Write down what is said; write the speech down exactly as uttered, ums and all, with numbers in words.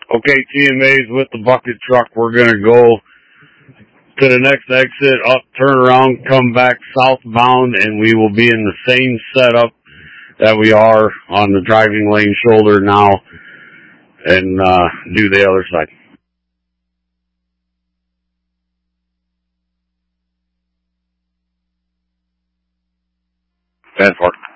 Okay, T M A's with the bucket truck. We're going to go to the next exit, up, turn around, come back southbound, and we will be in the same setup that we are on the driving lane shoulder now, and uh, do the other side. ten four.